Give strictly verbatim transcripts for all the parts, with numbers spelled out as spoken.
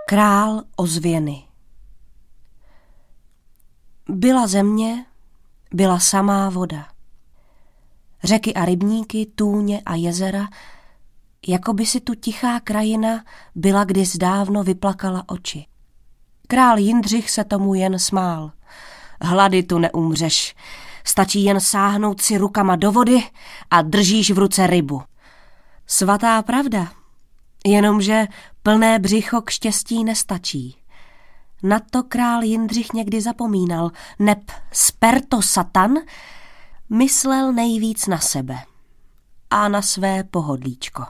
Král ozvěny. Byla země, byla samá voda. Řeky a rybníky, tůně a jezera, jako by si tu tichá krajina byla kdys dávno vyplakala oči. Král Jindřich se tomu jen smál. Hlady tu neumřeš, stačí jen sáhnout si rukama do vody a držíš v ruce rybu. Svatá pravda, jenomže plné břicho k štěstí nestačí. Na to král Jindřich někdy zapomínal, neb sperto satan myslel nejvíc na sebe a na své pohodlíčko.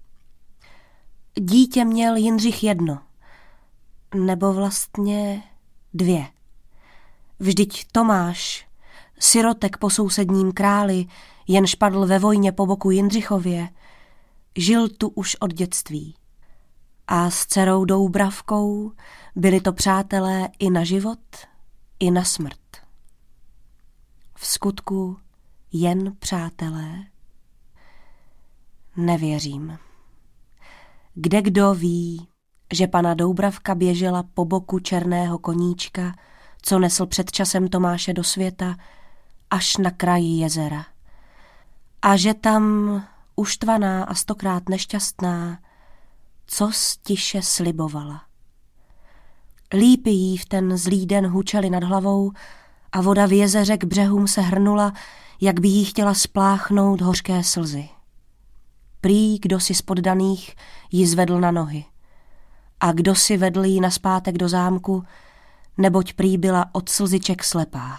Dítě měl Jindřich jedno, nebo vlastně dvě. Vždyť Tomáš, sirotek po sousedním králi, jenž padl ve vojně po boku Jindřichově, žil tu už od dětství. A s dcerou Doubravkou byli to přátelé i na život, i na smrt. V skutku jen přátelé? Nevěřím. Kdekdo ví, že pana Doubravka běžela po boku černého koníčka, co nesl před časem Tomáše do světa, až na kraji jezera. A že tam, uštvaná a stokrát nešťastná, cos tiše slibovala. Lípy jí v ten zlý den hučely nad hlavou a voda v jezeře k břehům se hrnula, jak by jí chtěla spláchnout hořké slzy. Prý kdo si z poddaných ji zvedl na nohy a kdo si vedl ji naspátek do zámku, neboť prý byla od slziček slepá.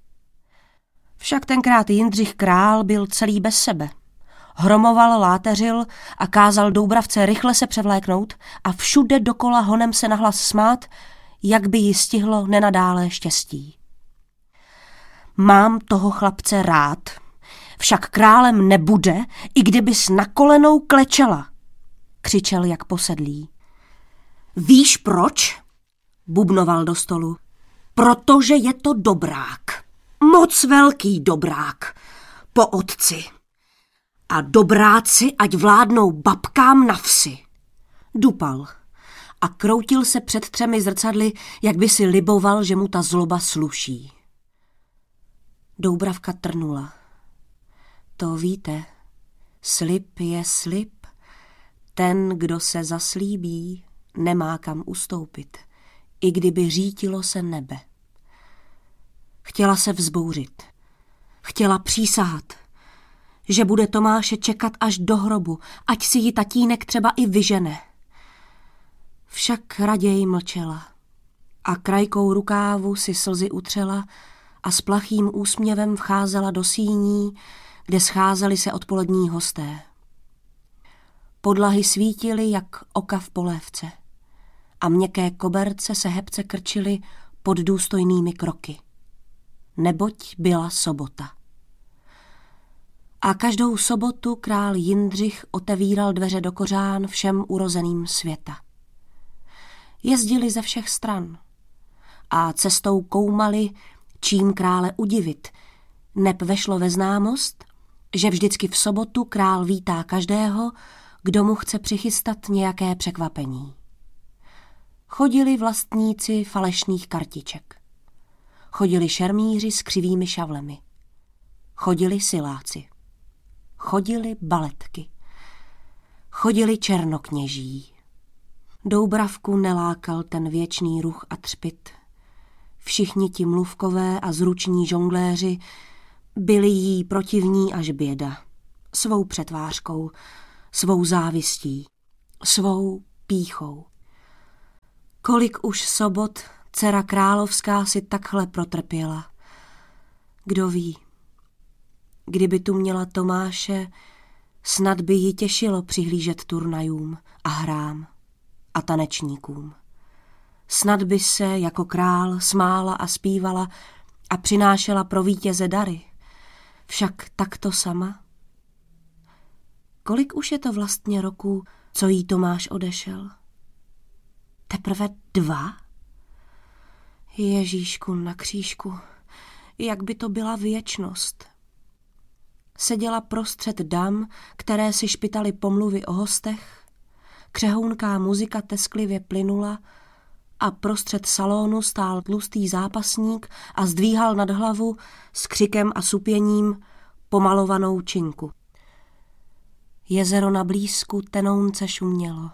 Však tenkrát Jindřich král byl celý bez sebe. Hromoval, láteřil a kázal Doubravce rychle se převléknout a všude dokola honem se nahlas smát, jak by ji stihlo nenadálé štěstí. Mám toho chlapce rád, však králem nebude, i kdybys na kolenou klečela, křičel jak posedlý. Víš proč? Bubnoval do stolu. Protože je to dobrák, moc velký dobrák, po otci. A dobráci ať vládnou babkám na vsi. Dupal a kroutil se před třemi zrcadly, jak by si liboval, že mu ta zloba sluší. Doubravka trnula. To víte, slib je slib. Ten, kdo se zaslíbí, nemá kam ustoupit, i kdyby řítilo se nebe. Chtěla se vzbouřit. Chtěla přísahat, že bude Tomáše čekat až do hrobu, ať si ji tatínek třeba i vyžene. Však raději mlčela a krajkou rukávu si slzy utřela a s plachým úsměvem vcházela do síní, kde scházeli se odpolední hosté. Podlahy svítily jak oka v polévce a měkké koberce se hebce krčily pod důstojnými kroky. Neboť byla sobota. A každou sobotu král Jindřich otevíral dveře do kořán všem urozeným světa. Jezdili ze všech stran a cestou koumali, čím krále udivit, neb vešlo ve známost, že vždycky v sobotu král vítá každého, kdo mu chce přichystat nějaké překvapení. Chodili vlastníci falešných kartiček. Chodili šermíři s křivými šavlemi. Chodili siláci. Chodili baletky. Chodili černokněží. Doubravku nelákal ten věčný ruch a třpyt. Všichni ti mluvkové a zruční žongléři byli jí protivní až běda. Svou přetvářkou, svou závistí, svou pýchou. Kolik už sobot dcera královská si takhle protrpěla. Kdo ví, kdyby tu měla Tomáše, snad by ji těšilo přihlížet turnajům a hrám a tanečníkům. Snad by se jako král smála a zpívala a přinášela pro vítěze dary. Však takto sama. Kolik už je to vlastně roků, co jí Tomáš odešel? Teprve dva? Ježíšku na křížku, jak by to byla věčnost. Seděla prostřed dam, které si špitaly pomluvy o hostech, křehounká muzika tesklivě plynula a prostřed salonu stál tlustý zápasník a zdvíhal nad hlavu s křikem a supěním pomalovanou činku. Jezero na blízku tenounce šumělo.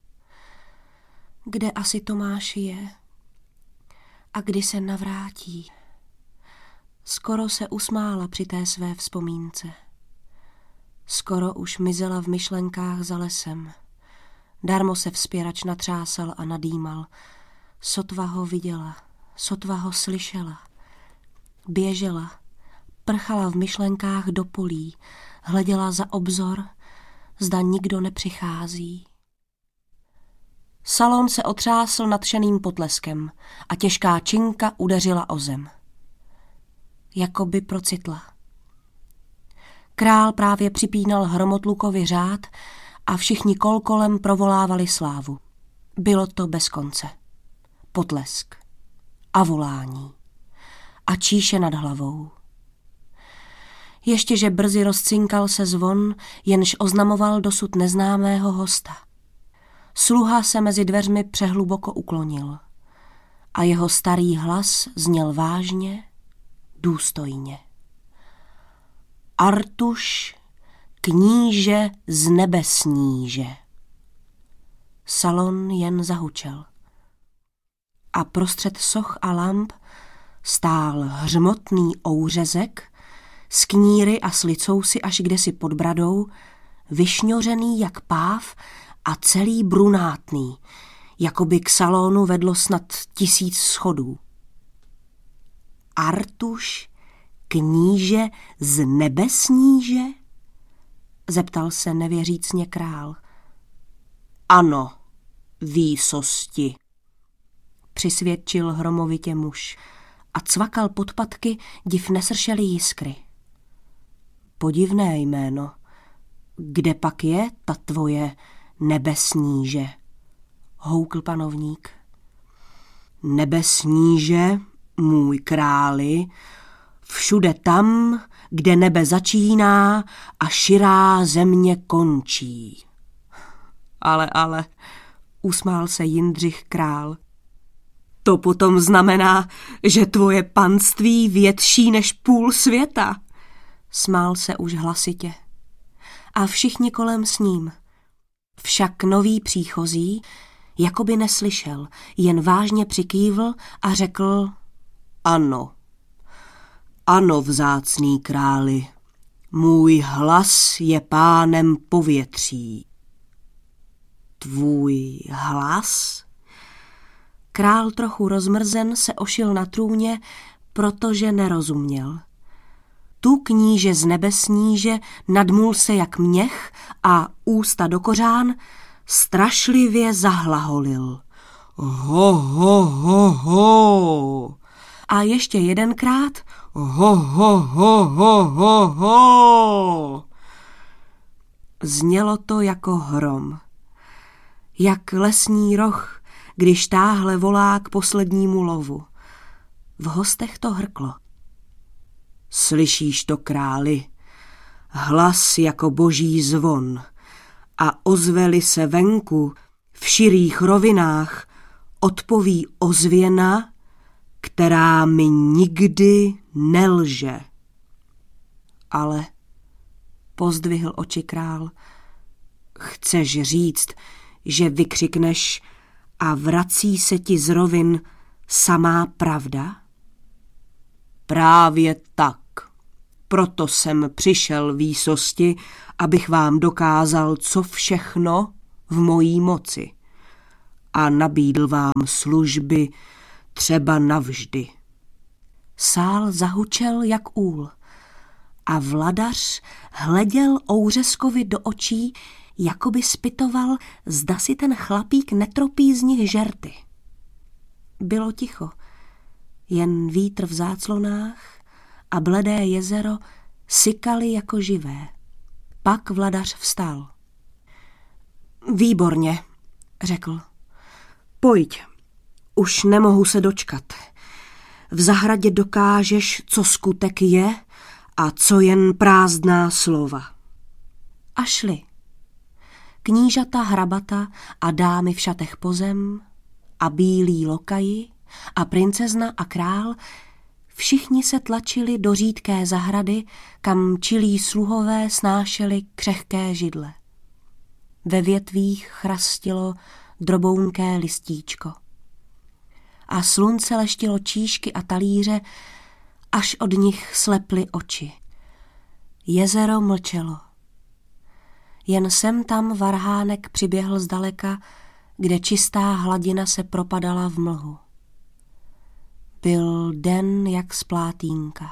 Kde asi Tomáš je? A kdy se navrátí? Skoro se usmála při té své vzpomínce. Skoro už mizela v myšlenkách za lesem. Darmo se vzpěrač natřásal a nadýmal. Sotva ho viděla, sotva ho slyšela. Běžela, prchala v myšlenkách do polí, hleděla za obzor, zda nikdo nepřichází. Salon se otřásl nadšeným potleskem a těžká činka udeřila o zem. Jakoby procitla. Král právě připínal Hromotlukovi řád a všichni kolkolem provolávali slávu. Bylo to bez konce. Potlesk a volání a číše nad hlavou. Ještě, že brzy rozcinkal se zvon, jenž oznamoval dosud neznámého hosta. Sluha se mezi dveřmi přehluboko uklonil a jeho starý hlas zněl vážně, důstojně. Artuš, kníže z nebesníže. Salon jen zahučel. A prostřed soch a lamp stál hřmotný ouřezek s kníry a s licousy až kdesi pod bradou, vyšňořený jak páv a celý brunátný, jako by k salonu vedlo snad tisíc schodů. Artuš, kníže z nebesníže? Zeptal se nevěřícně král. Ano, výsosti, přisvědčil hromovitě muž a cvakal podpatky, div nesršely jiskry. Podivné jméno. Kde pak je ta tvoje nebesníže? Houkl panovník. Nebesníže, můj králi, všude tam, kde nebe začíná a širá země končí. Ale, ale, usmál se Jindřich král. To potom znamená, že tvoje panství větší než půl světa. Smál se už hlasitě. A všichni kolem s ním. Však nový příchozí jakoby neslyšel, jen vážně přikývl a řekl ano. Ano, vzácný králi, můj hlas je pánem povětří. Tvůj hlas? Král trochu rozmrzen se ošil na trůně, protože nerozuměl. Tu kníže z nebesníže nadmul se jak měch a ústa do kořán strašlivě zahlaholil. Ho, ho, ho, ho. A ještě jedenkrát ho, ho, ho, ho, ho, ho. Znělo to jako hrom. Jak lesní roh, když táhle volá k poslednímu lovu. V hostech to hrklo. Slyšíš to, králi? Hlas jako boží zvon a ozveli se venku v širých rovinách odpoví ozvěna, která mi nikdy nelže. Ale, pozdvihl oči král, chceš říct, že vykřikneš a vrací se ti z rovin samá pravda? Právě tak. Proto jsem přišel výsosti, abych vám dokázal, co všechno v mojí moci a nabídl vám služby třeba navždy. Sál zahučel jak úl a vladař hleděl ouřeskovi do očí, jako by zpytoval, zda si ten chlapík netropí z nich žerty. Bylo ticho, jen vítr v záclonách a bledé jezero sykaly jako živé. Pak vladař vstal. Výborně, řekl. Pojď, už nemohu se dočkat. V zahradě dokážeš, co skutek je a co jen prázdná slova. A šli. Knížata, hrabata a dámy v šatech pozem a bílí lokaji a princezna a král, všichni se tlačili do řídké zahrady, kam čilí sluhové snášeli křehké židle. Ve větvích chrastilo drobounké listíčko. A slunce leštilo číšky a talíře, až od nich sleply oči. Jezero mlčelo. Jen sem tam varhánek přiběhl zdaleka, kde čistá hladina se propadala v mlhu. Byl den jak splátínka.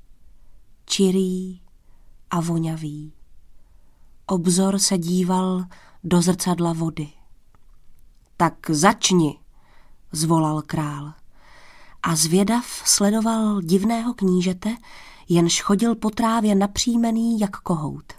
Čirý a vonavý. Obzor se díval do zrcadla vody. Tak začni, zvolal král. A zvědav sledoval divného knížete, jenž chodil po trávě napřímený jak kohout.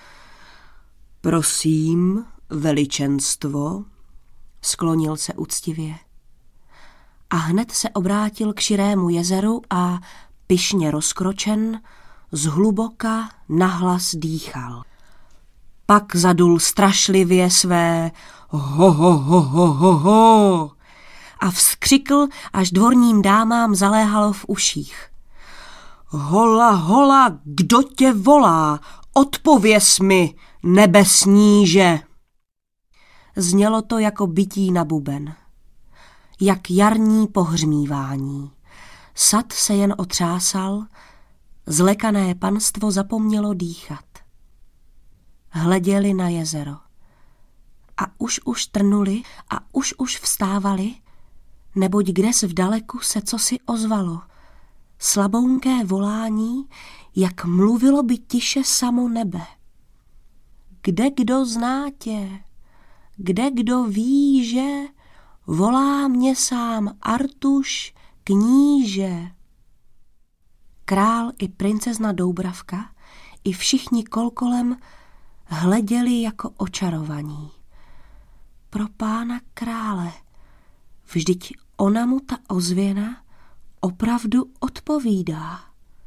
Prosím, veličenstvo, sklonil se úctivě. A hned se obrátil k širému jezeru a, pyšně rozkročen, zhluboka nahlas dýchal. Pak zadul strašlivě své ho, ho, ho, ho, ho, ho a vzkřikl, až dvorním dámám zaléhalo v uších. Hola, hola, kdo tě volá? Odpověz mi, nebesníže! Znělo to jako bití na buben. Jak jarní pohřmívání. Sad se jen otřásal, zlekané panstvo zapomnělo dýchat. Hleděli na jezero. A už už trnuli a už už vstávali, neboť kdes v daleku se cosi ozvalo. Slabounké volání, jak mluvilo by tiše samo nebe. Kde kdo zná tě, kde kdo ví, že volá mě sám Artuš, kníže. Král i princezna Doubravka i všichni kolkolem hleděli jako očarovaní. Pro pána krále, vždyť ona mu ta ozvěna opravdu odpovídá.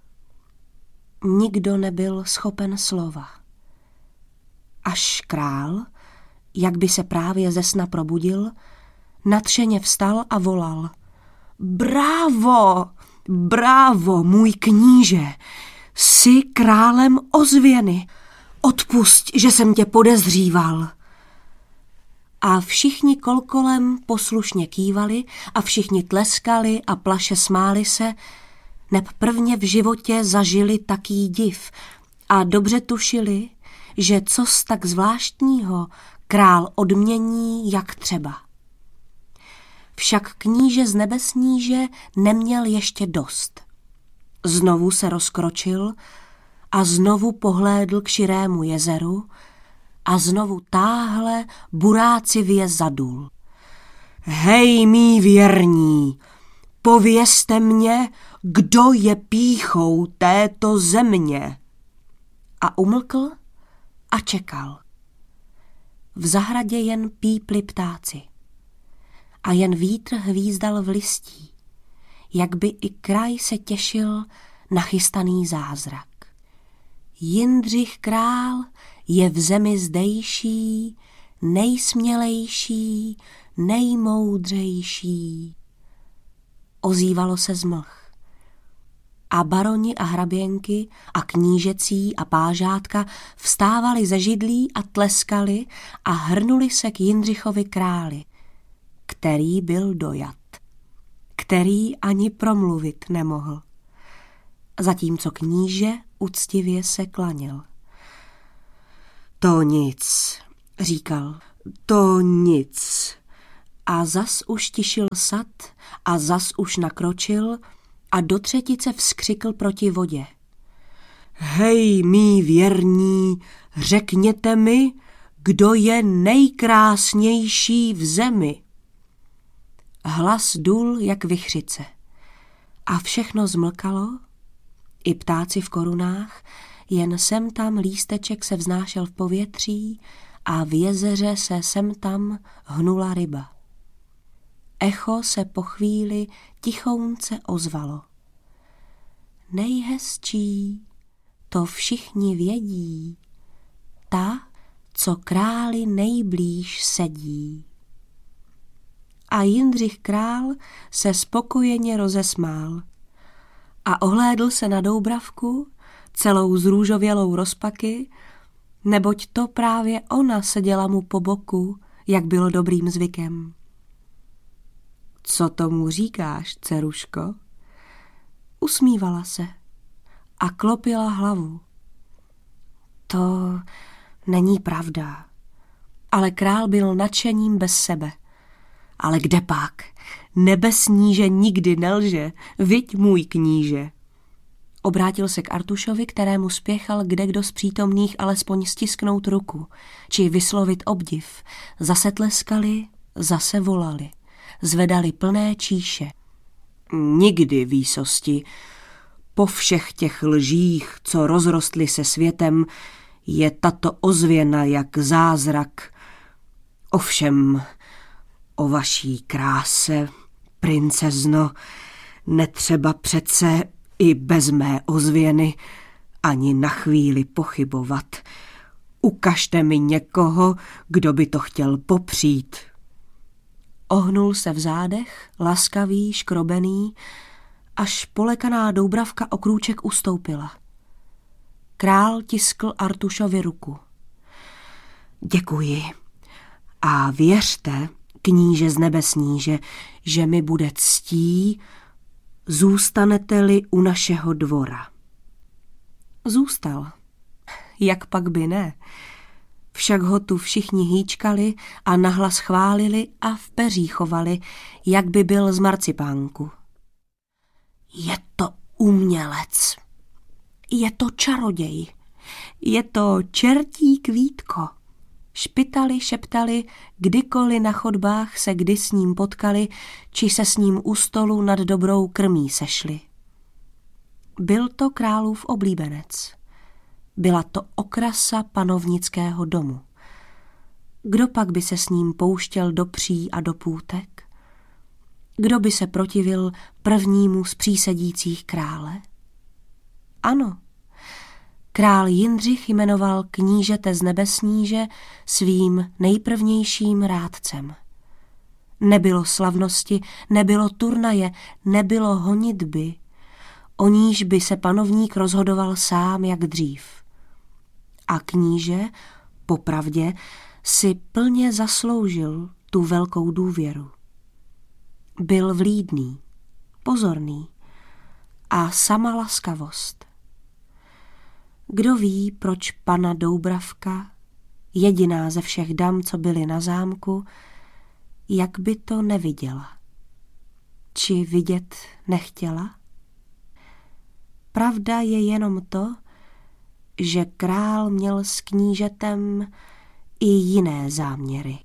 Nikdo nebyl schopen slova. Až král, jak by se právě ze sna probudil, nadšeně vstal a volal. Brávo, brávo, můj kníže, jsi králem ozvěny. Odpusť, že jsem tě podezříval. A všichni kolkolem poslušně kývali a všichni tleskali a plaše smáli se, neb prvně v životě zažili taký div a dobře tušili, že cos tak zvláštního král odmění jak třeba. Však kníže z nebesníže neměl ještě dost. Znovu se rozkročil a znovu pohlédl k širému jezeru a znovu táhle burácivě zadul. Hej, mí věrní, povězte mě, kdo je pýchou této země. A umlkl a čekal. V zahradě jen pípli ptáci a jen vítr hvízdal v listí, jak by i kraj se těšil na chystaný zázrak. Jindřich král je v zemi zdejší, nejsmělejší, nejmoudřejší. Ozývalo se z mlh. A baroni a hraběnky a knížecí a pážátka vstávali ze židlí a tleskali a hrnuli se k Jindřichovi králi, který byl dojat, který ani promluvit nemohl. Zatímco kníže uctivě se klaněl. To nic, říkal, to nic. A zas už tišil sad a zas už nakročil a do třetice vzkřikl proti vodě. Hej, mí věrní, řekněte mi, kdo je nejkrásnější v zemi. Hlas dul jak vichřice a všechno zmlkalo, i ptáci v korunách, jen sem tam lísteček se vznášel v povětří a v jezeře se sem tam hnula ryba. Echo se po chvíli tichounce ozvalo. Nejhezčí, to všichni vědí, ta, co králi nejblíž sedí. a Jindřich král se spokojeně rozesmál a ohlédl se na Doubravku, celou zrůžovělou rozpaky, neboť to právě ona seděla mu po boku, jak bylo dobrým zvykem. Co tomu říkáš, dceruško? Usmívala se a klopila hlavu. To není pravda. Ale král byl nadšením bez sebe. Ale kde pak? Nebesníže nikdy nelže, viď můj kníže. Obrátil se k Artušovi, kterému spěchal kdekdo z přítomných alespoň stisknout ruku, či vyslovit obdiv. Zase tleskali, zase volali, zvedali plné číše. Nikdy, výsosti, po všech těch lžích, co rozrostly se světem, je tato ozvěna jak zázrak. Ovšem, o vaší kráse, princezno, netřeba přece i bez mé ozvěny ani na chvíli pochybovat. Ukažte mi někoho, kdo by to chtěl popřít. Ohnul se v zádech, laskavý, škrobený, až polekaná Doubravka o krůček ustoupila. Král tiskl Artušovi ruku. Děkuji. A věřte, kníže z nebesníže, že mi bude ctí, zůstanete-li u našeho dvora. Zůstal. Jak pak by ne? Však ho tu všichni hýčkali a nahlas chválili a v peří chovali, jak by byl z marcipánku. Je to umělec. Je to čaroděj. Je to čertí kvítko. Špitali, šeptali, kdykoliv na chodbách se kdy s ním potkali, či se s ním u stolu nad dobrou krmí sešli. Byl to králův oblíbenec. Byla to okrasa panovnického domu. Kdo pak by se s ním pouštěl do pří a do půtek? Kdo by se protivil prvnímu z přísedících krále? Ano, král Jindřich jmenoval knížete z nebesníže svým nejprvnějším rádcem. Nebylo slavnosti, nebylo turnaje, nebylo honitby, o níž by se panovník rozhodoval sám jak dřív. A kníže, popravdě, si plně zasloužil tu velkou důvěru. Byl vlídný, pozorný a sama laskavost. Kdo ví, proč pana Doubravka, jediná ze všech dam, co byly na zámku, jak by to neviděla? Či vidět nechtěla? Pravda je jenom to, že král měl s knížetem i jiné záměry.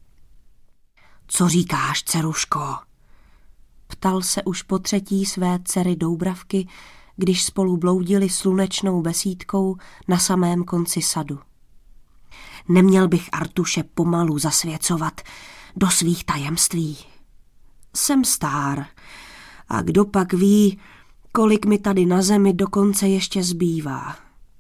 Co říkáš, dceruško? Ptal se už po třetí své dcery Doubravky, když spolu bloudili slunečnou besídkou na samém konci sadu. Neměl bych Artuše pomalu zasvěcovat do svých tajemství. Jsem stár a kdo pak ví, kolik mi tady na zemi dokonce ještě zbývá.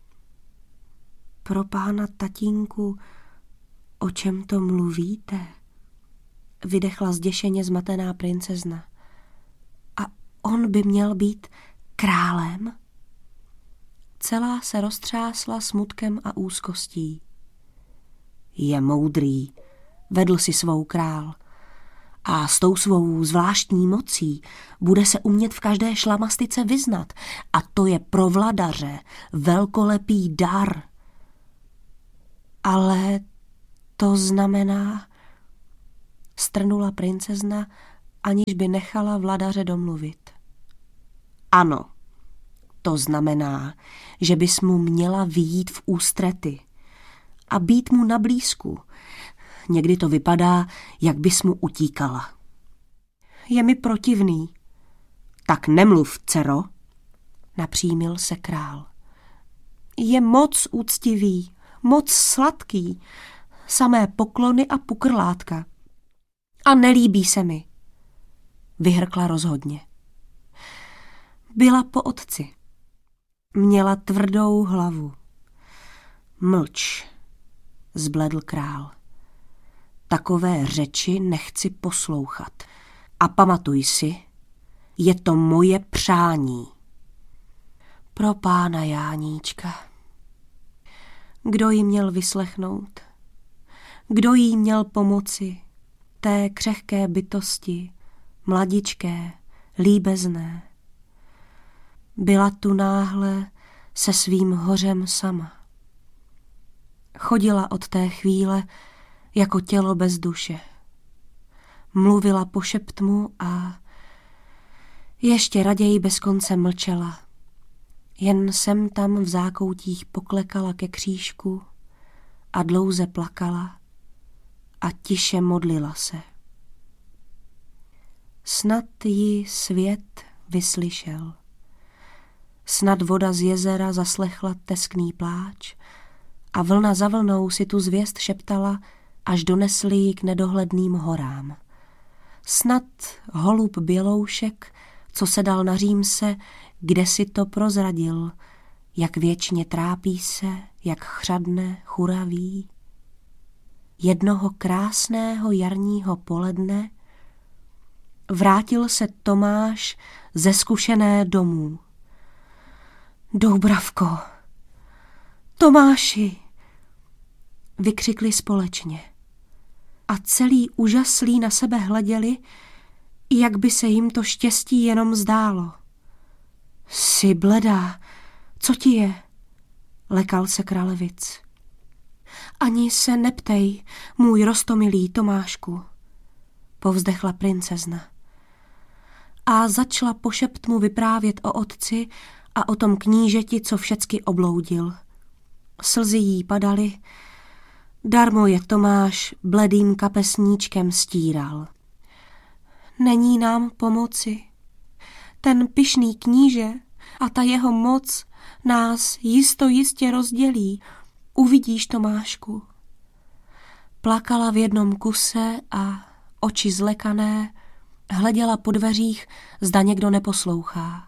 Pro pána tatínku, o čem to mluvíte? Vydechla zděšeně zmatená princezna. A on by měl být králem? Celá se roztřásla smutkem a úzkostí. Je moudrý, vedl si svou král. A s tou svou zvláštní mocí bude se umět v každé šlamastice vyznat. A to je pro vladaře velkolepý dar. Ale to znamená, strnula princezna, aniž by nechala vladaře domluvit. Ano, to znamená, že bys mu měla vyjít v ústrety a být mu na blízku. Někdy to vypadá, jak bys mu utíkala. Je mi protivný. Tak nemluv, dcero, napřímil se král. Je moc úctivý, moc sladký, samé poklony a pukrlátka. A nelíbí se mi, vyhrkla rozhodně. Byla po otci. Měla tvrdou hlavu. Mlč, zbledl král. Takové řeči nechci poslouchat. A pamatuj si, je to moje přání. Pro pána Jáníčka. Kdo jí měl vyslechnout? Kdo jí měl pomoci? Té křehké bytosti, mladičké, líbezné. Byla tu náhle se svým hořem sama. Chodila od té chvíle jako tělo bez duše. Mluvila po šeptmu a ještě raději bez konce mlčela. Jen sem tam v zákoutích poklekala ke křížku a dlouze plakala a tiše modlila se. Snad ji svět vyslyšel. Snad voda z jezera zaslechla teskný pláč a vlna za vlnou si tu zvěst šeptala, až donesli ji k nedohledným horám. Snad holub běloušek, co sedal na římse, kde si to prozradil, jak věčně trápí se, jak chřadne, churaví. Jednoho krásného jarního poledne vrátil se Tomáš ze zkušené domů. Doubravko, Tomáši, vykřikli společně a celý úžaslí na sebe hleděli, jak by se jim to štěstí jenom zdálo. Jsi bledá, co ti je? Lekal se Kralevic. Ani se neptej, můj roztomilý Tomášku, povzdechla princezna. A začala po šeptmu vyprávět o otci a o tom knížeti, co všecky obloudil. Slzy jí padaly, darmo je Tomáš bledým kapesníčkem stíral. Není nám pomoci. Ten pyšný kníže a ta jeho moc nás jisto jistě rozdělí. Uvidíš, Tomášku. Plakala v jednom kuse a oči zlekané hleděla po dveřích, zda někdo neposlouchá.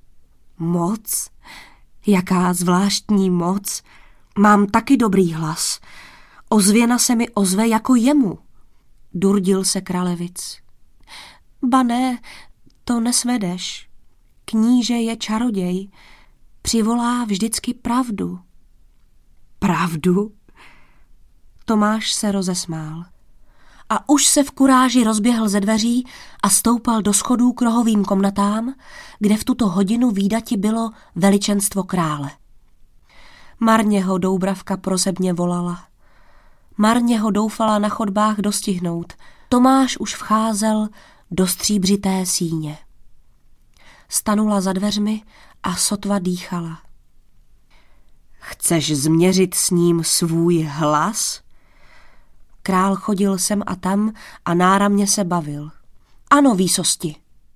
Moc? Jaká zvláštní moc? Mám taky dobrý hlas. Ozvěna se mi ozve jako jemu, durdil se Kralevic. Ba ne, to nesvedeš. Kníže je čaroděj, přivolá vždycky pravdu. Pravdu? Tomáš se rozesmál. A už se v kuráži rozběhl ze dveří a stoupal do schodů k rohovým komnatám, kde v tuto hodinu vídati bylo veličenstvo krále. Marně ho Doubravka prosebně volala. Marně ho doufala na chodbách dostihnout. Tomáš už vcházel do stříbřité síně. Stanula za dveřmi a sotva dýchala. Chceš změřit s ním svůj hlas? Král chodil sem a tam a náramně se bavil. Ano, výsosti.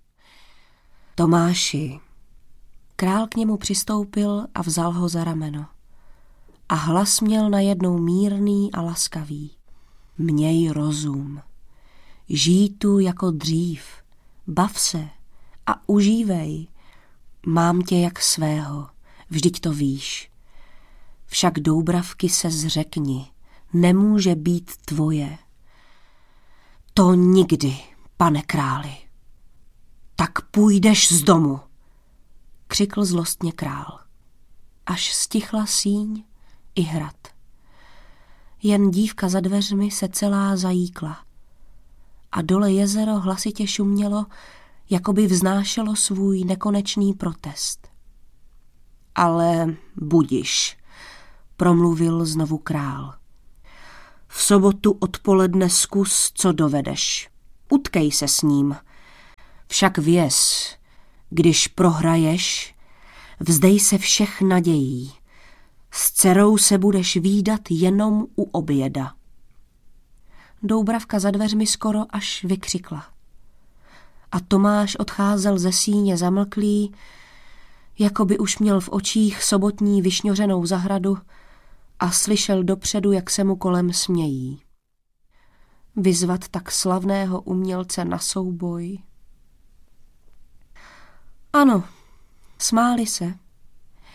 Tomáši. Král k němu přistoupil a vzal ho za rameno. A hlas měl najednou mírný a laskavý. Měj rozum. Žij tu jako dřív. Bav se a užívej. Mám tě jak svého, vždyť to víš. Však Doubravky se zřekni. Nemůže být tvoje. To nikdy, pane králi. Tak půjdeš z domu, křikl zlostně král. Až stichla síň i hrad. Jen dívka za dveřmi se celá zajíkla. A dole jezero hlasitě šumělo, jako by vznášelo svůj nekonečný protest. Ale budiš, promluvil znovu král. V sobotu odpoledne zkus, co dovedeš. Utkej se s ním. Však věz, když prohraješ, vzdej se všech nadějí. S dcerou se budeš vídat jenom u oběda. Doubravka za dveřmi skoro až vykřikla. A Tomáš odcházel ze síně zamlklý, jako by už měl v očích sobotní vyšňořenou zahradu a slyšel dopředu, jak se mu kolem smějí. Vyzvat tak slavného umělce na souboj. Ano, smáli se.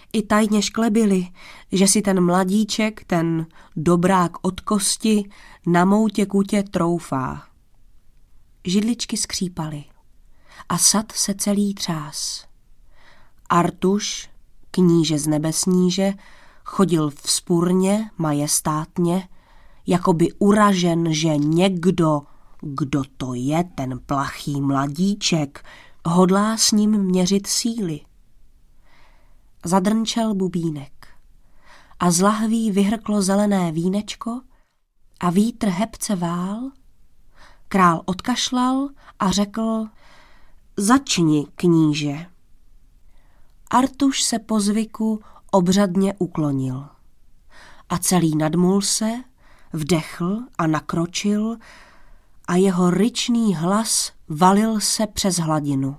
i tajně šklebili, že si ten mladíček, ten dobrák od kosti, na moutě kutě troufá. Židličky skřípaly a sad se celý třás. Artuš, kníže z nebesníže, chodil vzpurně, majestátně, jakoby uražen, že někdo, kdo to je ten plachý mladíček, hodlá s ním měřit síly. Zadrnčel bubínek a z lahví vyhrklo zelené vínečko a vítr hebce vál. Král odkašlal a řekl: Začni, kníže. Artuš se po zvyku obřadně uklonil a celý nadmul se, vdechl a nakročil a jeho ryčný hlas valil se přes hladinu.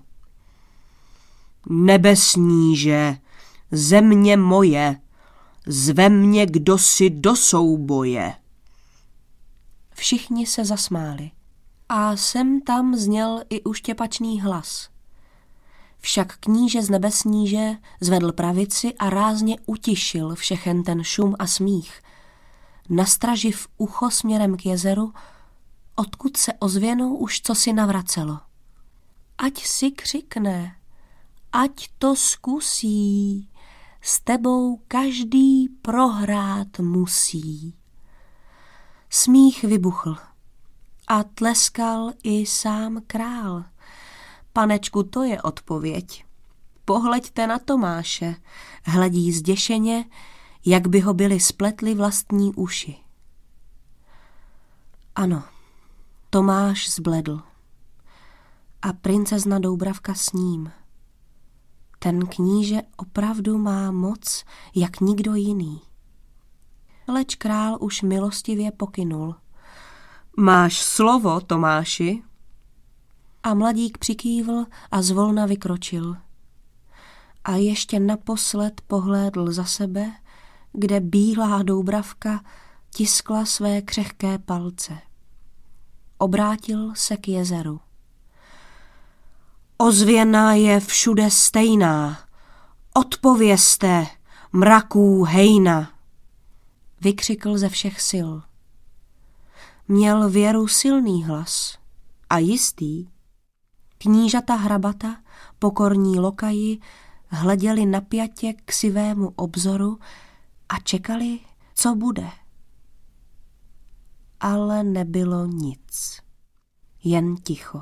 Nebesníže, země moje, zve mě kdosi do souboje. Všichni se zasmáli a sem tam zněl i uštěpačný hlas. Však kníže z nebesníže zvedl pravici a rázně utišil všechen ten šum a smích, nastraživ ucho směrem k jezeru, odkud se ozvěnou už cosi navracelo. Ať si křikne, ať to zkusí, s tebou každý prohrát musí. Smích vybuchl a tleskal i sám král. Panečku, to je odpověď. Pohleďte na Tomáše, hledí zděšeně, jak by ho byly spletly vlastní uši. Ano, Tomáš zbledl. A princezna Doubravka s ním. Ten kníže opravdu má moc, jak nikdo jiný. Leč král už milostivě pokynul. Máš slovo, Tomáši? A mladík přikývl a zvolna vykročil. A ještě naposled pohlédl za sebe, kde bílá Doubravka tiskla své křehké palce. Obrátil se k jezeru. Ozvěna je všude stejná, odpovězte, mraků hejna, vykřikl ze všech sil. Měl věru silný hlas a jistý. Knížata hrabata, pokorní lokaji, hleděli napjatě k sivému obzoru a čekali, co bude. Ale nebylo nic, jen ticho.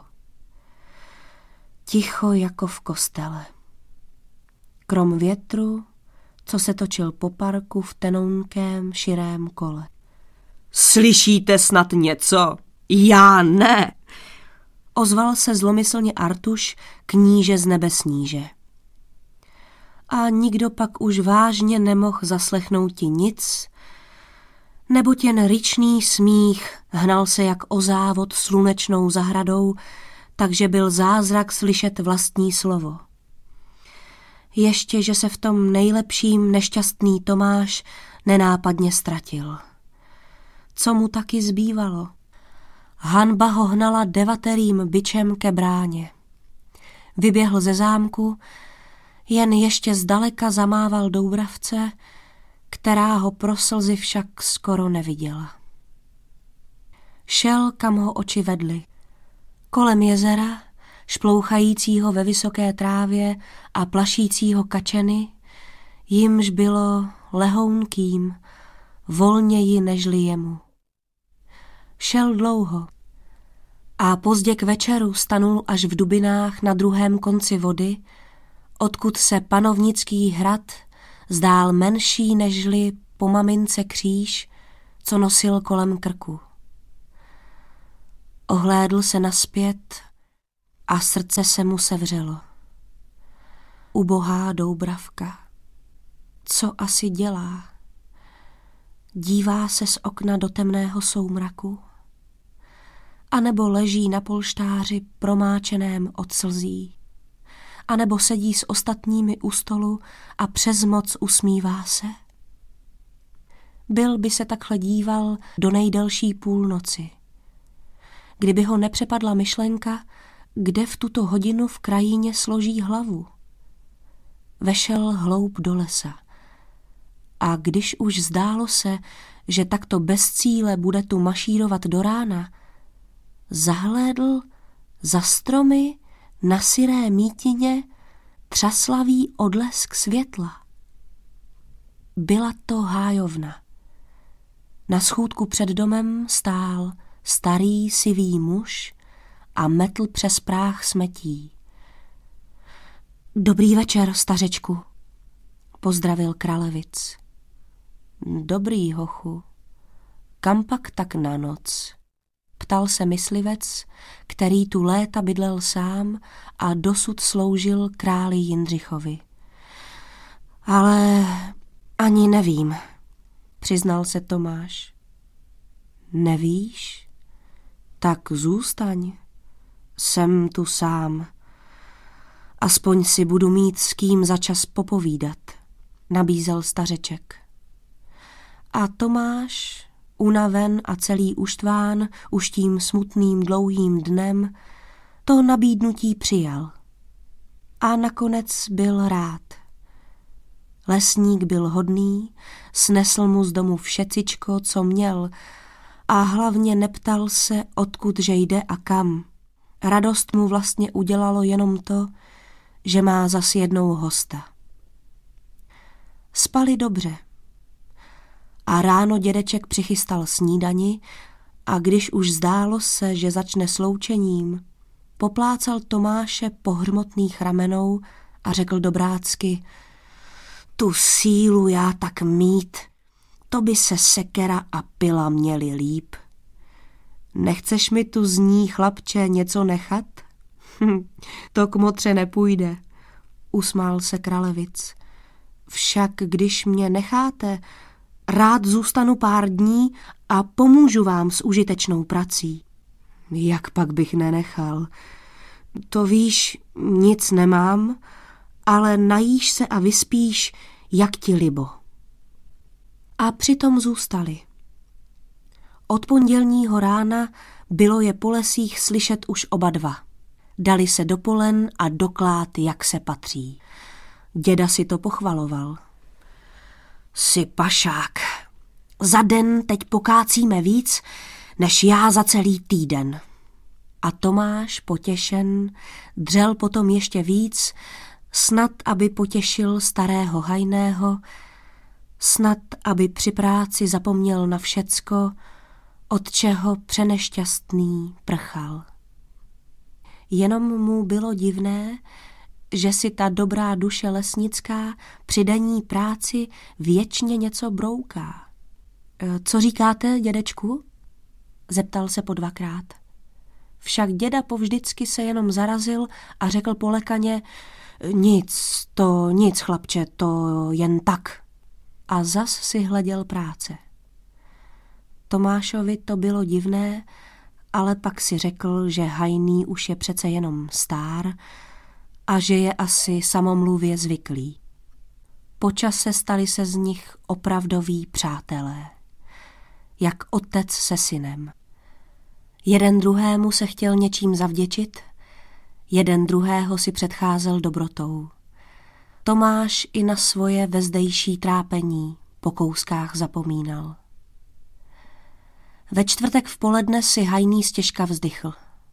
Ticho jako v kostele. Krom větru, co se točil po parku v tenounkém širém kole. Slyšíte snad něco? Já ne! Ozval se zlomyslně Artuš, kníže z nebesníže. A nikdo pak už vážně nemohl zaslechnout nic, neboť jen ryčný smích hnal se jak o závod slunečnou zahradou, takže byl zázrak slyšet vlastní slovo. Ještě, že se v tom nejlepším nešťastný Tomáš nenápadně ztratil. Co mu taky zbývalo? Hanba ho hnala devaterým bičem ke bráně. Vyběhl ze zámku, jen ještě zdaleka zamával Doubravce, která ho pro slzy však skoro neviděla. Šel, kam ho oči vedly. Kolem jezera, šplouchajícího ve vysoké trávě a plašícího kačeny, jimž bylo lehounkým, volněji nežli jemu. Šel dlouho a pozdě k večeru stanul až v dubinách na druhém konci vody, odkud se panovnický hrad zdál menší nežli po mamince kříž, co nosil kolem krku. Ohlédl se nazpět a srdce se mu sevřelo. Ubohá Doubravka, co asi dělá? Dívá se z okna do temného soumraku? A nebo leží na polštáři promáčeném od slzí? A nebo sedí s ostatními u stolu a přes moc usmívá se? Byl by se takhle díval do nejdelší půlnoci. Kdyby ho nepřepadla myšlenka, kde v tuto hodinu v krajině složí hlavu. vešel hloub do lesa. A když už zdálo se, že takto bez cíle bude tu mašírovat do rána, zahlédl za stromy na syré mítině třaslavý odlesk světla. Byla to hájovna. Na schůdku před domem stál starý sivý muž a metl přes práh smetí. Dobrý večer, stařečku, pozdravil Kralevic. Dobrý, hochu. Kam pak tak na noc? Ptal se myslivec, který tu léta bydlel sám a dosud sloužil králi Jindřichovi. Ale ani nevím, přiznal se Tomáš. Nevíš? Tak zůstaň. Jsem tu sám. Aspoň si budu mít s kým za čas popovídat, nabízel stařeček. A Tomáš, unaven a celý uštván už tím smutným dlouhým dnem, to nabídnutí přijal. A nakonec byl rád. Lesník byl hodný, snesl mu z domu všecičko, co měl, a hlavně neptal se, odkud že jde a kam. Radost mu vlastně udělalo jenom to, že má zas jednou hosta. Spali dobře. A ráno dědeček přichystal snídani a když už zdálo se, že začne sloučením, poplácal Tomáše po hřmotných ramenou a řekl dobrácky: Tu sílu já tak mít, to by se sekera a pila měli líp. Nechceš mi tu z ní, chlapče, něco nechat? Hm, to k motře nepůjde, usmál se Kralevic. Však když mě necháte, rád zůstanu pár dní a pomůžu vám s užitečnou prací. Jak pak bych nenechal? To víš, nic nemám, ale najíš se a vyspíš, jak ti libo. A přitom zůstali. Od pondělního rána bylo je po lesích slyšet už oba dva. Dali se do polen a do klád, jak se patří. Děda si to pochvaloval. Jsi pašák. Za den teď pokácíme víc, než já za celý týden. A Tomáš, potěšen, dřel potom ještě víc, snad, aby potěšil starého hajného, snad, aby při práci zapomněl na všecko, od čeho přenešťastný prchal. Jenom mu bylo divné, že si ta dobrá duše lesnická při denní práci věčně něco brouká. Co říkáte, dědečku? Zeptal se po dvakrát. Však děda povždycky se jenom zarazil a řekl polekaně: Nic, to nic, chlapče, to jen tak. A zas si hleděl práce. Tomášovi to bylo divné, ale pak si řekl, že hajný už je přece jenom stár a že je asi samomluvě zvyklý. Po čase stali se z nich opravdoví přátelé, jak otec se synem. Jeden druhému se chtěl něčím zavděčit, jeden druhého si předcházel dobrotou. Tomáš i na svoje vezdejší trápení po kouskách zapomínal. Ve čtvrtek v poledne si hajný stěžka vzdychl.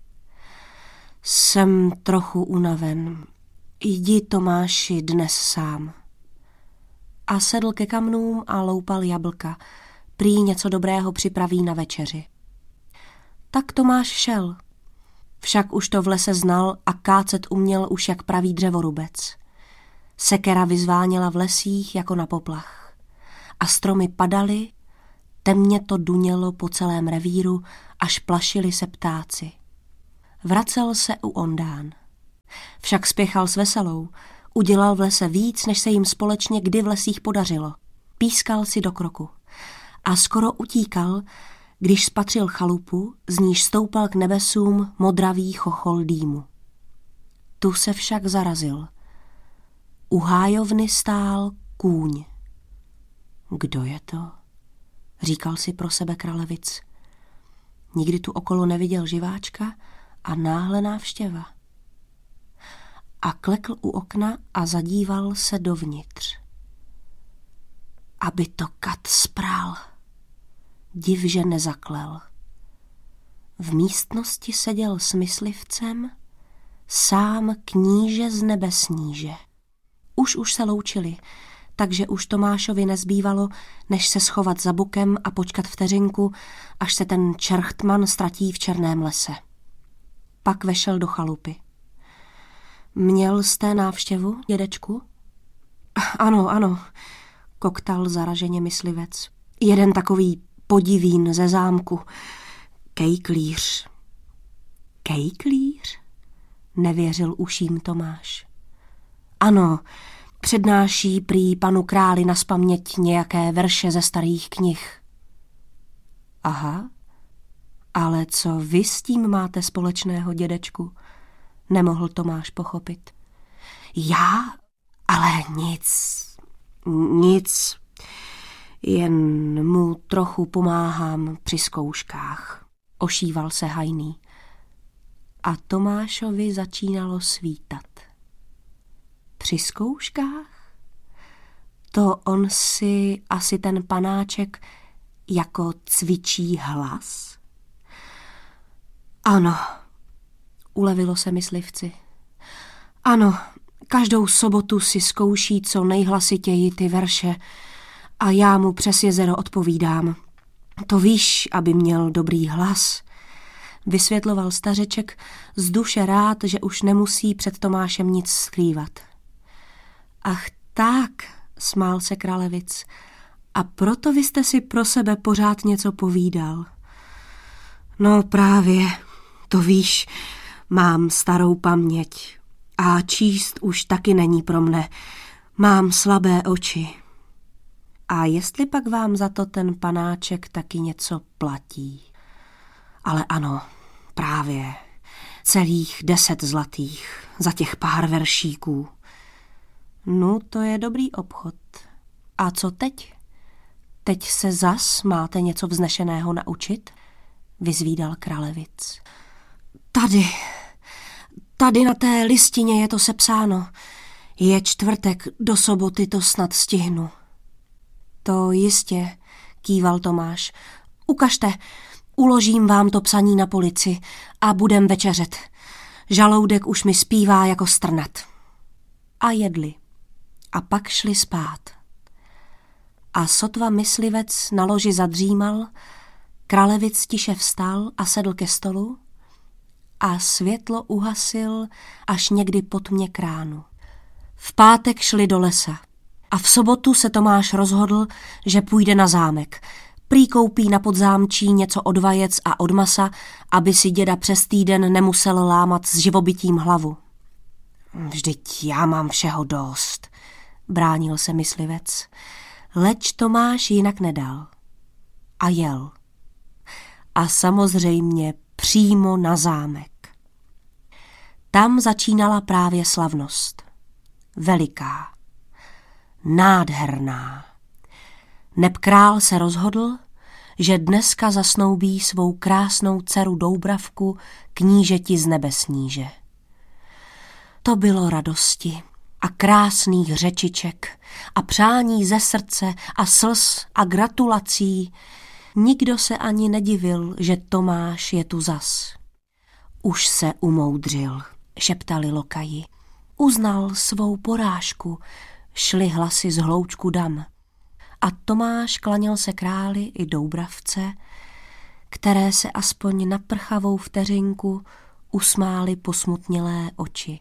Jsem trochu unaven. Jdi, Tomáši, dnes sám. A sedl ke kamnům a loupal jablka. Prý něco dobrého připraví na večeři. Tak Tomáš šel. Však už to v lese znal a kácet uměl už jak pravý dřevorubec. Sekera vyzváněla v lesích jako na poplach. A stromy padaly, temně to dunělo po celém revíru, až plašili se ptáci. Vracel se u Ondán. Však spěchal s veselou, udělal v lese víc, než se jim společně kdy v lesích podařilo. Pískal si do kroku. A skoro utíkal, když spatřil chalupu, z níž stoupal k nebesům modravý chochol dýmu. Tu se však zarazil. U hájovny stál kůň. Kdo je to? Říkal si pro sebe Kralevic. Nikdy tu okolo neviděl živáčka a náhle návštěva. a klekl u okna a zadíval se dovnitř. Aby to kat spral. Div, že nezaklel. V místnosti seděl s myslivcem sám kníže z nebesníže. Už už se loučili, takže už Tomášovi nezbývalo, než se schovat za bukem a počkat vteřinku, až se ten čerchtman ztratí v černém lese. Pak vešel do chalupy. Měl jste návštěvu, dědečku? Ano, ano, koktal zaraženě myslivec. Jeden takový podivín ze zámku. Kejklíř. Kejklíř? Nevěřil uším Tomáš. Ano, přednáší prý panu králi nazpaměť nějaké verše ze starých knih. Aha, ale co vy s tím máte společného, dědečku? Nemohl Tomáš pochopit. Já? Ale nic, nic, jen mu trochu pomáhám při zkouškách. Ošíval se hajný. A Tomášovi začínalo svítat. Při zkouškách? To on si asi ten panáček jako cvičí hlas? Ano, ulevilo se myslivci. Ano, každou sobotu si zkouší co nejhlasitěji ty verše a já mu přes jezero odpovídám. To víš, aby měl dobrý hlas, vysvětloval stařeček z duše rád, že už nemusí před Tomášem nic skrývat. Ach tak, smál se Kralevic, a proto vy jste si pro sebe pořád něco povídal. No právě, to víš, mám starou paměť a číst už taky není pro mne. Mám slabé oči. A jestli pak vám za to ten panáček taky něco platí? Ale ano, právě, celých deset zlatých za těch pár veršíků. No, to je dobrý obchod. A co teď? Teď se zas máte něco vznešeného naučit? Vyzvídal Kralevic. Tady, tady na té listině je to sepsáno. Je čtvrtek, do soboty to snad stihnu. To jistě, kýval Tomáš. Ukažte, uložím vám to psaní na polici a budem večeřet. Žaloudek už mi zpívá jako strnat. A jedli. A pak šli spát. A sotva myslivec na loži zadřímal, Kralevic tiše vstal a sedl ke stolu a světlo uhasil až někdy po tmě k ránu. V pátek šli do lesa a v sobotu se Tomáš rozhodl, že půjde na zámek. Prý koupí na podzámčí něco od vajec a od masa, aby si děda přes týden nemusel lámat s živobytím hlavu. Vždyť já mám všeho dost, bránil se myslivec. Leč Tomáš jinak nedal. A jel. A samozřejmě přímo na zámek. Tam začínala právě slavnost. Veliká. Nádherná. Neb král se rozhodl, že dneska zasnoubí svou krásnou dceru Doubravku knížeti z nebesníže. To bylo radosti a krásných řečiček a přání ze srdce a slz a gratulací. Nikdo se ani nedivil, že Tomáš je tu zas. Už se umoudřil, šeptali lokaji. Uznal svou porážku, šly hlasy z hloučku dam. A Tomáš klaněl se králi i Doubravce, které se aspoň na prchavou vteřinku usmály posmutnělé oči.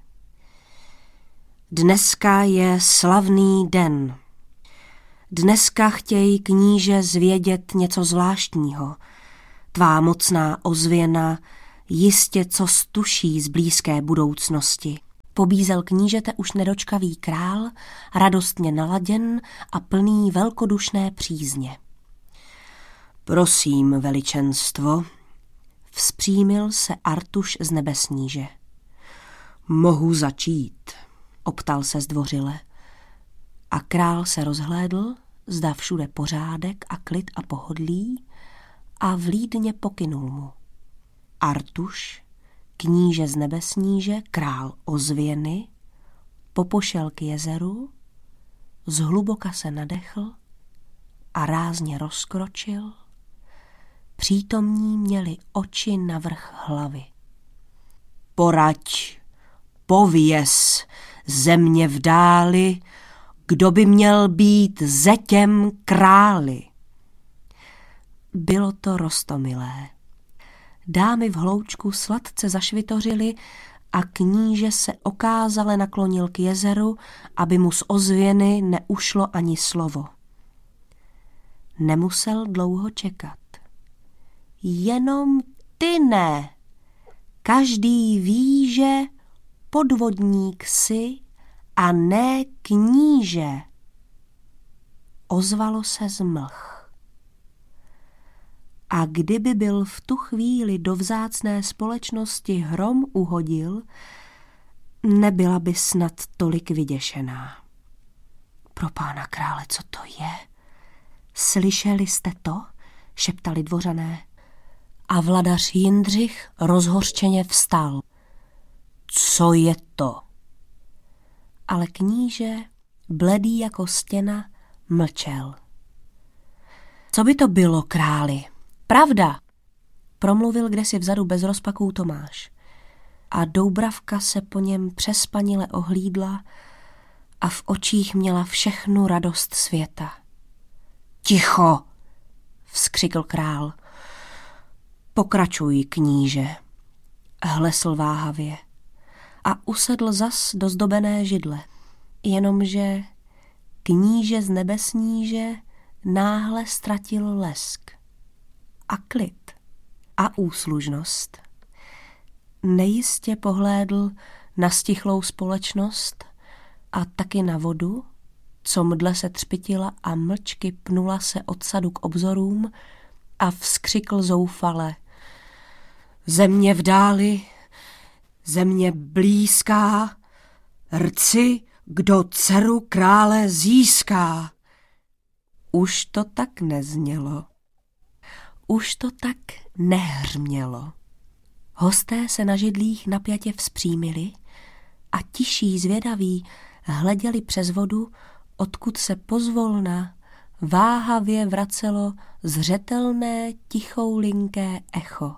Dneska je slavný den. Dneska chtějí kníže zvědět něco zvláštního. Tvá mocná ozvěna jistě co stuší z blízké budoucnosti. Pobízel knížete už nedočkavý král, radostně naladěn a plný velkodušné přízně. Prosím, veličenstvo, vzpřímil se Artuš z nebesníže. Mohu začít, optal se zdvořile. A král se rozhlédl, zda všude pořádek a klid a pohodlí, a vlídně pokynul mu. Artuš, kníže z nebesníže, král ozvěny, popošel k jezeru, zhluboka se nadechl a rázně rozkročil. Přítomní měli oči navrch hlavy. Poraď, pověz, země v dáli, kdo by měl být zetěm králi. Bylo to roztomilé. Dámy v hloučku sladce zašvitořily a kníže se okázale naklonil k jezeru, aby mu z ozvěny neušlo ani slovo. Nemusel dlouho čekat. Jenom ty ne. Každý ví, že podvodník jsi a ne kníže. Ozvalo se z mlh. A kdyby byl v tu chvíli do vzácné společnosti hrom uhodil, nebyla by snad tolik vyděšená. Pro pána krále, co to je? Slyšeli jste to? Šeptali dvořané. A vladař Jindřich rozhořčeně vstal. Co je to? Ale kníže, bledý jako stěna, mlčel. Co by to bylo, králi? Pravda, promluvil kdesi vzadu bez rozpaků Tomáš. A Doubravka se po něm přespanile ohlídla a v očích měla všechnu radost světa. Ticho, vzkřikl král. Pokračuj, kníže, hlesl váhavě a usedl zas do zdobené židle, jenomže kníže z nebesníže náhle ztratil lesk a klid a úslužnost. Nejistě pohlédl na stichlou společnost a taky na vodu, co mdle se třpitila a mlčky pnula se od sadu k obzorům a vzkřikl zoufale. Země v dáli, země blízká, rci, kdo dceru krále získá. Už to tak neznělo. Už to tak nehřmělo. Hosté se na židlích napjatě vzpřímili a tiší zvědaví hleděli přes vodu, odkud se pozvolna váhavě vracelo zřetelné tichoulinké echo.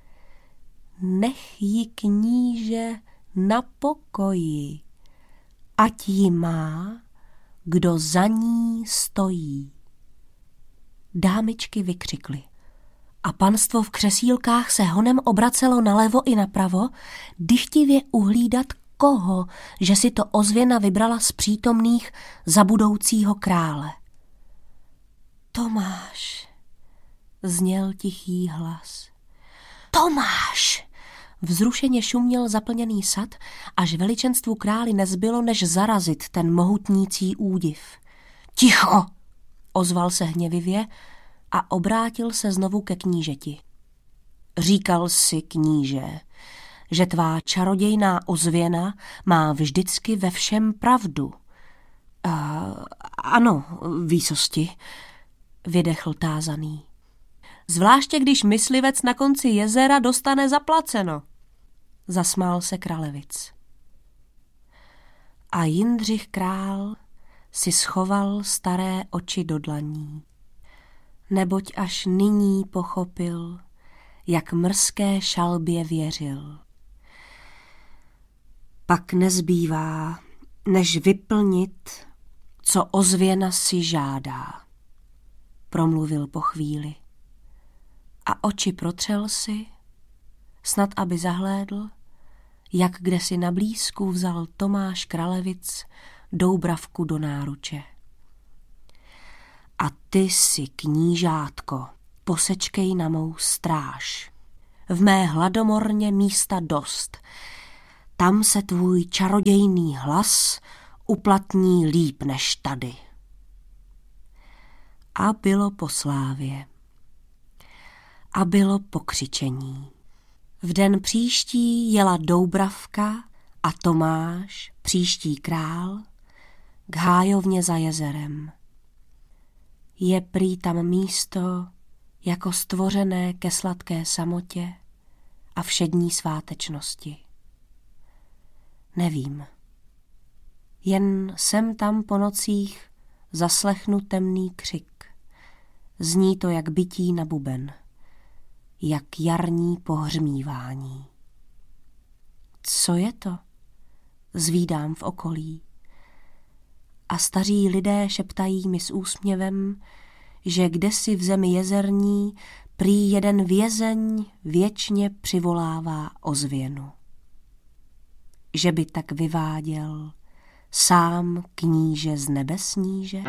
Nech ji kníže na pokoji, ať ji má, kdo za ní stojí. Dámičky vykřikly a panstvo v křesílkách se honem obracelo nalevo i napravo, dychtivě uhlídat koho, že si to ozvěna vybrala z přítomných za budoucího krále. Tomáš, zněl tichý hlas. Tomáš! Vzrušeně šuměl zaplněný sad, až veličenstvu králi nezbylo, než zarazit ten mohutnící údiv. Ticho! Ozval se hněvivě a obrátil se znovu ke knížeti. Říkal si, kníže, že tvá čarodějná ozvěna má vždycky ve všem pravdu. A, ano, výsosti, vydechl tázaný. Zvláště když myslivec na konci jezera dostane zaplaceno, zasmál se Kralevic. A Jindřich král si schoval staré oči do dlaní, neboť až nyní pochopil, jak mrzké šalbě věřil. Pak nezbývá, než vyplnit, co ozvěna si žádá, promluvil po chvíli. A oči protřel si, snad aby zahlédl, jak kdesi na blízku vzal Tomáš Kralevic Doubravku do náruče. A ty si, knížátko, posečkej na mou stráž. V mé hladomorně místa dost. Tam se tvůj čarodějný hlas uplatní líp než tady. A bylo po slávě. A bylo pokřičení. V den příští jela Doubravka a Tomáš, příští král, k hájovně za jezerem. Je prý tam místo jako stvořené ke sladké samotě a všední svátečnosti. Nevím. Jen sem tam po nocích zaslechnu temný křik. Zní to jak bití na buben, jak jarní pohřmívání. Co je to? Zvídám v okolí. A staří lidé šeptají mi s úsměvem, že kdesi v zemi jezerní prý jeden vězeň věčně přivolává ozvěnu. Že by tak vyváděl sám kníže z nebesníže?